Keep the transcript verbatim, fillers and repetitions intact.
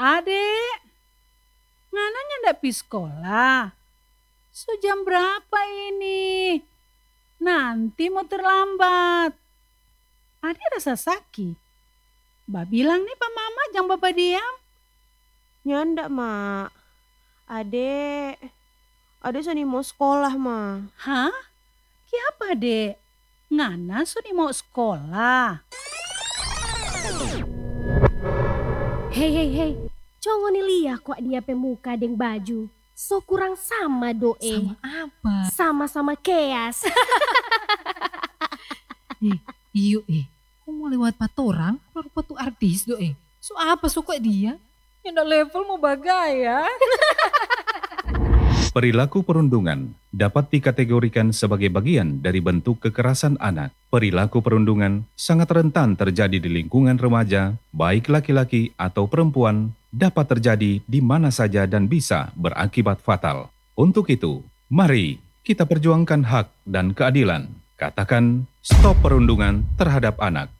Adek, ngananya ndak pi sekolah? Sejam berapa ini? Nanti mau terlambat. Adek rasa sakit. Mbak bilang nih Pak Mama jangan bapak diam. Nyanda, Mak. Adek, adek sani mau sekolah, Ma. Hah? Kiapa dek? Ngana suni mau sekolah? Hei hei hei, congo ni liah kok dia pemuka deng baju. So kurang sama doe. Sama apa? Sama-sama keas. Eh, iyo eh. Kau mau lewat patorang, baru patu artis do eh. So apa so kok dia? Yang ndak level mau bagaya. Perilaku perundungan dapat dikategorikan sebagai bagian dari bentuk kekerasan anak. Perilaku perundungan sangat rentan terjadi di lingkungan remaja, baik laki-laki atau perempuan, dapat terjadi di mana saja dan bisa berakibat fatal. Untuk itu, mari kita perjuangkan hak dan keadilan. Katakan stop perundungan terhadap anak.